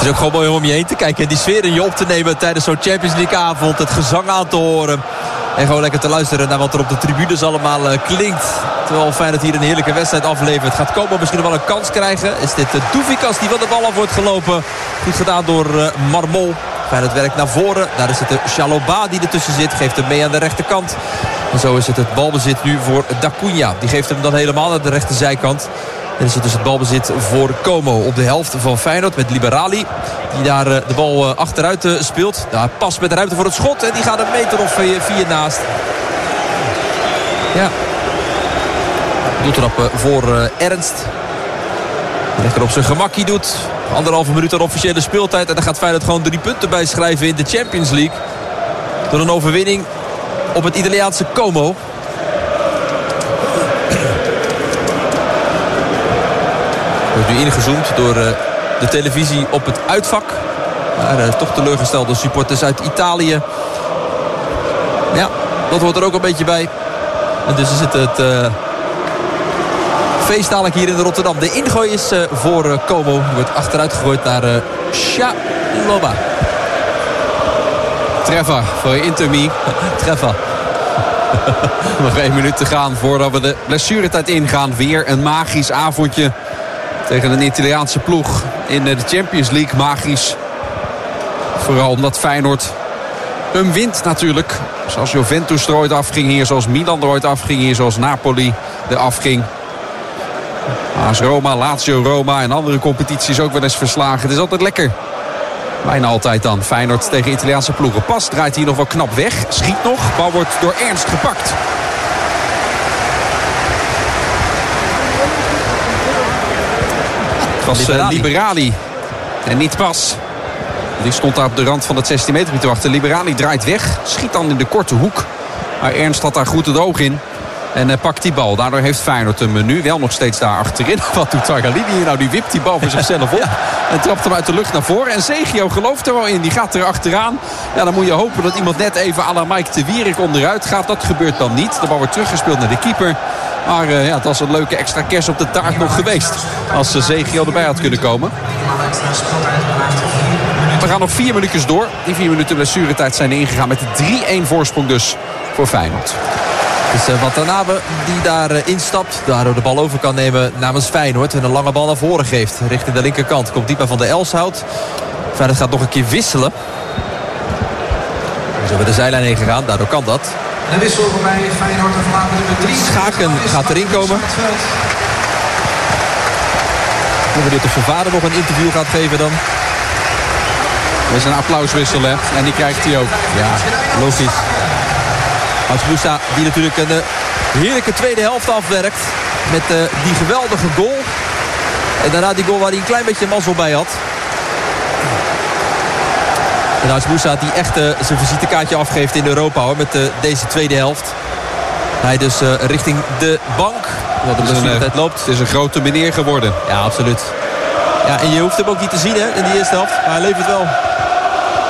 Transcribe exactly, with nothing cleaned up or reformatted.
Het is ook gewoon mooi om je heen te kijken en die sfeer in je op te nemen tijdens zo'n Champions League avond. Het gezang aan te horen. En gewoon lekker te luisteren naar wat er op de tribunes allemaal uh, klinkt. Terwijl Feyenoord hier een heerlijke wedstrijd aflevert. Gaat Como misschien nog wel een kans krijgen. Is dit de Douvikas die van de bal af wordt gelopen. Goed gedaan door uh, Marmol. Feyenoord werkt naar voren. Daar is het de Chaloba die ertussen zit. Geeft hem mee aan de rechterkant. En zo is het het balbezit nu voor D'Acunha. Die geeft hem dan helemaal naar de rechterzijkant. En is het dus het balbezit voor Como op de helft van Feyenoord met Liberali. Die daar uh, de bal uh, achteruit uh, speelt. Daar past met ruimte voor het schot. En die gaat een meter of vier, vier naast. Ja. Doeltrap uh, voor uh, Ernst. Die lekker op zijn gemakkie doet. Anderhalve minuut aan officiële speeltijd. En dan gaat Feyenoord gewoon drie punten bij schrijven in de Champions League. Door een overwinning op het Italiaanse Como. Wordt nu ingezoomd door uh, de televisie op het uitvak. Maar uh, toch teleurgesteld door supporters uit Italië. Ja, dat hoort er ook een beetje bij. En dus is het het uh, feest dadelijk hier in Rotterdam. De ingooi is uh, voor uh, Como. Die wordt achteruit gegooid naar uh, Chaloba. Treffer voor Intermi. Treffer. Nog één minuut te gaan voordat we de blessuretijd ingaan. Weer een magisch avondje tegen een Italiaanse ploeg in de Champions League. Magisch. Vooral omdat Feyenoord hem wint natuurlijk. Zoals Juventus er ooit afging hier. Zoals Milan er ooit afging hier. Zoals Napoli er afging. A S Roma, Lazio Roma en andere competities ook wel eens verslagen. Het is altijd lekker. Bijna altijd dan. Feyenoord tegen Italiaanse ploegen. Pas draait hier nog wel knap weg. Schiet nog. Bal wordt door Ernst gepakt. Het was Liberali. Uh, Liberali. En niet Pas. Die stond daar op de rand van het zestien meter gebied te wachten. Liberali draait weg. Schiet dan in de korte hoek. Maar Ernst had daar goed het oog in. En uh, pakt die bal. Daardoor heeft Feyenoord hem nu wel nog steeds daar achterin. Wat doet Tagliani hier nou? Die wipt die bal voor zichzelf op. Ja. En trapt hem uit de lucht naar voren. En Zegio gelooft er wel in. Die gaat er achteraan. Ja, dan moet je hopen dat iemand net even à la Mike de Wierik onderuit gaat. Dat gebeurt dan niet. De bal wordt teruggespeeld naar de keeper. Maar uh, ja, het was een leuke extra kers op de taart nog geweest. Als uh, Zegio erbij had kunnen komen. We gaan nog vier minuutjes door. Die vier minuten blessuretijd zijn ingegaan met de drie-een voorsprong dus voor Feyenoord. Het is uh, Watanabe die daar uh, instapt. Daardoor de bal over kan nemen namens Feyenoord. En een lange bal naar voren geeft. Richting de linkerkant. Komt dieper van de Elshout. Feyenoord gaat nog een keer wisselen. Zo bij de zijlijn heen gegaan. Daardoor kan dat. De wissel bij Feyenoord en vanavond nummer drie. Schaken gaat erin komen. Ik ben benieuwd of zijn vader nog een interview gaat geven dan. Er is een applauswissel, hè. En die krijgt hij ook. Ja, logisch. Hans Moussa die natuurlijk een uh, heerlijke tweede helft afwerkt. Met uh, die geweldige goal. En daarna die goal waar hij een klein beetje mazzel bij had. En Hans Moussa die echt uh, zijn visitekaartje afgeeft in Europa hoor. Met uh, deze tweede helft. Hij dus uh, richting de bank. Wat de blessuretijd loopt. Het is een grote meneer geworden. Ja, absoluut. Ja, en je hoeft hem ook niet te zien hè, in die eerste helft. Maar hij levert wel.